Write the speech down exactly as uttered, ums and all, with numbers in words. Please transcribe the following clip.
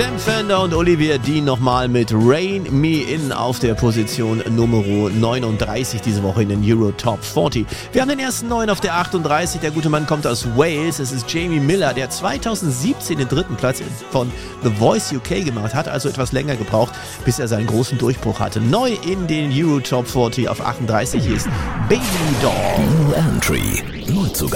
Sam Fender und Olivia Dean nochmal mit Rain Me In auf der Position Nummer neununddreißig diese Woche in den Euro Top vierzig. Wir haben den ersten neuen auf der achtunddreißig. Der gute Mann kommt aus Wales. Es ist Jamie Miller, der zweitausendsiebzehn den dritten Platz von The Voice U K gemacht hat, also etwas länger gebraucht, bis er seinen großen Durchbruch hatte. Neu in den Euro Top vierzig auf achtunddreißig ist Baby Doll. New Entry. Neuzugang.